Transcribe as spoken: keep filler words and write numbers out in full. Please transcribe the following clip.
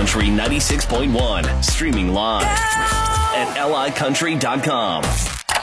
Country ninety-six point one. Streaming live at L I country dot com.